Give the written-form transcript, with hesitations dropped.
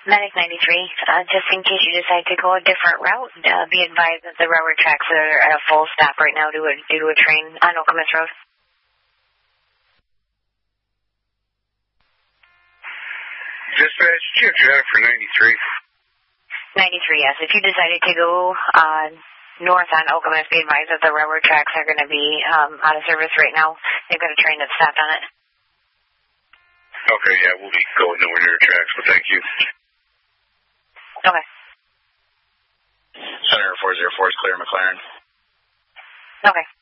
Medic 93, just in case you decide to go a different route, be advised that the railroad tracks are at a full stop right now due to a train on Okemos Road. Dispatch, check drive for 93. 93, yes. If you decided to go north on Okemos, be advised that the railroad tracks are going to be out of service right now. They've got a train that's stopped on it. Okay, yeah, we'll be going nowhere near tracks, but thank you. Okay. Center 404 is clear, McLaren. Okay.